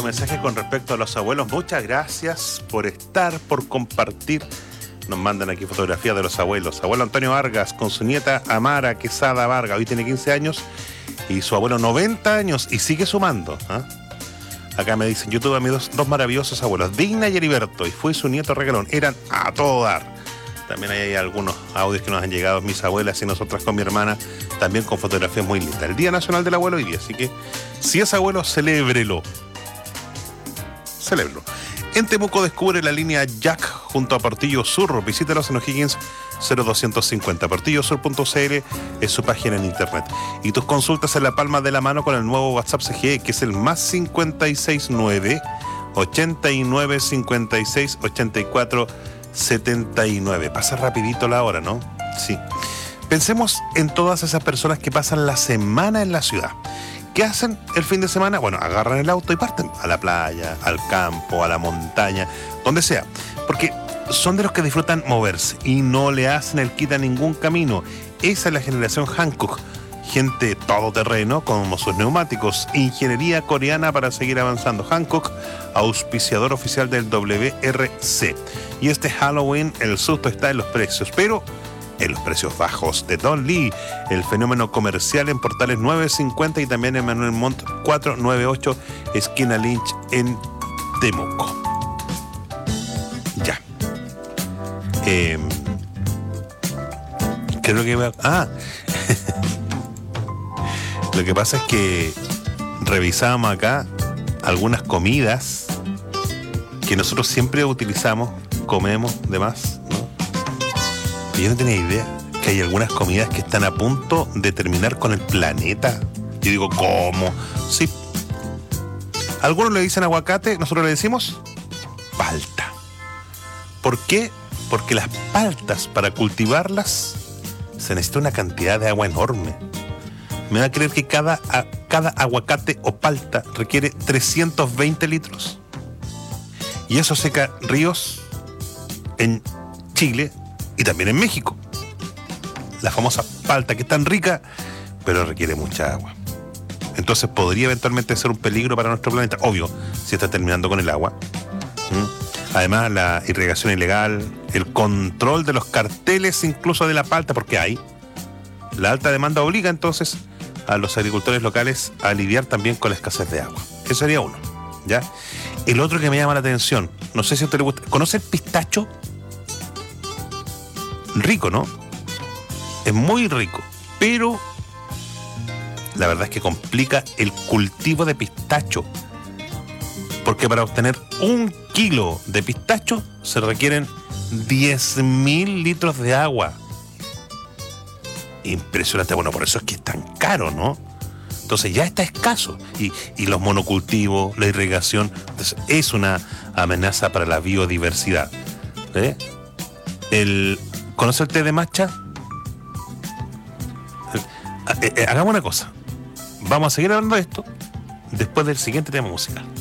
mensaje con respecto a los abuelos. Muchas gracias por estar, por compartir. Nos mandan aquí fotografías de los abuelos. Abuelo Antonio Vargas con su nieta Amara Quesada Vargas. Hoy tiene 15 años y su abuelo 90 años y sigue sumando. Acá me dicen, yo tuve a mis dos maravillosos abuelos, Digna y Heriberto, y fue su nieto regalón. Eran a todo dar. También hay algunos audios que nos han llegado mis abuelas y nosotras con mi hermana, también con fotografías muy lindas. El Día Nacional del Abuelo hoy día, así que si es abuelo, celébrelo. En Temuco descubre la línea Jack junto a Portillo Sur. Visítalos en O'Higgins 0250. portillosur.cl es su página en internet. Y tus consultas en la palma de la mano con el nuevo WhatsApp CGE, que es el más 569 89 56 84 79. Pasa rapidito la hora, ¿no? Sí. Pensemos en todas esas personas que pasan la semana en la ciudad. ¿Qué hacen el fin de semana? Bueno, agarran el auto y parten a la playa, al campo, a la montaña, donde sea. Porque son de los que disfrutan moverse y no le hacen el quita a ningún camino. Esa es la generación Hankook. Gente todoterreno, como sus neumáticos. Ingeniería coreana para seguir avanzando. Hankook, auspiciador oficial del WRC. Y este Halloween, el susto está en los precios, pero en los precios bajos de Don Lee, el fenómeno comercial en Portales 950 y también en Manuel Montt 498, esquina Lynch en Temuco. Ya. Creo que lo que pasa es que revisábamos acá algunas comidas que nosotros siempre utilizamos, comemos, demás, ¿no? Y yo no tenía idea que hay algunas comidas que están a punto de terminar con el planeta. Yo digo, ¿cómo? Sí. Algunos le dicen aguacate, nosotros le decimos palta. ¿Por qué? Porque las paltas, para cultivarlas, se necesita una cantidad de agua enorme. ¿Me va a creer que cada aguacate o palta requiere 320 litros? Y eso seca ríos en Chile y también en México. La famosa palta, que es tan rica, pero requiere mucha agua. Entonces podría eventualmente ser un peligro para nuestro planeta. Obvio, si está terminando con el agua. Además, la irrigación ilegal, el control de los carteles incluso de la palta, porque hay. La alta demanda obliga entonces a los agricultores locales a lidiar también con la escasez de agua. Eso sería uno, ¿ya? El otro que me llama la atención, no sé si a usted le gusta, ¿conoce el pistacho? Rico, ¿no? Es muy rico, pero la verdad es que complica el cultivo de pistacho, porque para obtener 1 kilo de pistacho se requieren 10.000 litros de agua. Impresionante. Bueno, por eso es que es tan caro, ¿no? Entonces ya está escaso. Y los monocultivos, la irrigación, entonces es una amenaza para la biodiversidad. ¿Conoce el té de matcha? Hagamos una cosa. Vamos a seguir hablando de esto después del siguiente tema musical.